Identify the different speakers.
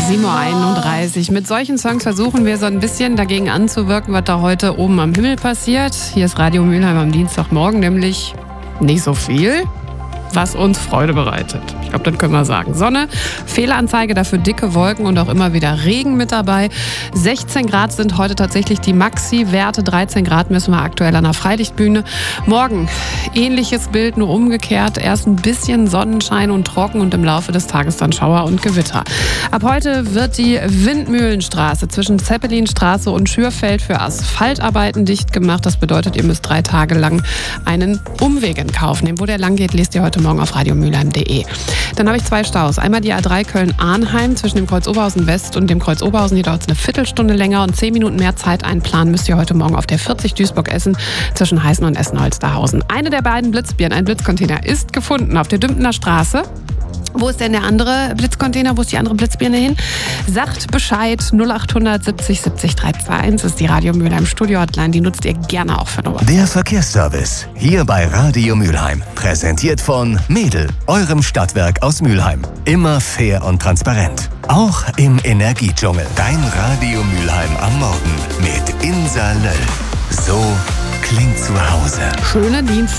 Speaker 1: 7:31 Uhr. Mit solchen Songs versuchen wir so ein bisschen dagegen anzuwirken, was da heute oben am Himmel passiert. Hier ist Radio Mülheim am Dienstagmorgen, nämlich nicht so viel, was uns Freude bereitet. Ich glaube, das können wir sagen. Sonne, Fehleranzeige, dafür dicke Wolken und auch immer wieder Regen mit dabei. 16 Grad sind heute tatsächlich die Maxi-Werte. 13 Grad messen wir aktuell an der Freilichtbühne. Morgen ähnliches Bild, nur umgekehrt. Erst ein bisschen Sonnenschein und trocken und im Laufe des Tages dann Schauer und Gewitter. Ab heute wird die Windmühlenstraße zwischen Zeppelinstraße und Schürfeld für Asphaltarbeiten dicht gemacht. Das bedeutet, ihr müsst 3 Tage lang einen Umweg in Kauf nehmen. Wo der lang geht, lest ihr heute Morgen auf radiomülheim.de. Dann habe ich 2 Staus. Einmal die A3 Köln-Arnheim zwischen dem Kreuz Oberhausen West und dem Kreuz Oberhausen. Hier dauert es eine Viertelstunde länger und 10 Minuten mehr Zeit einplanen müsst ihr heute Morgen auf der 40 Duisburg-Essen zwischen Heißen und Essen-Holsterhausen. Eine der beiden Blitzbirnen, ein Blitzcontainer, ist gefunden auf der Dümpener Straße. Wo ist denn der andere Blitzcontainer? Wo ist die andere Blitzbirne hin? Sagt Bescheid. 0800 70 70 321 ist die Radio Mülheim Studio-Hotline. Die nutzt ihr gerne auch für eine WhatsApp.
Speaker 2: Der Verkehrsservice, hier bei Radio Mülheim. Präsentiert von Mädel, eurem Stadtwerk aus Mülheim. Immer fair und transparent. Auch im Energiedschungel. Dein Radio Mülheim am Morgen mit Insa Löll. So klingt zu Hause.
Speaker 1: Schöne Dienst.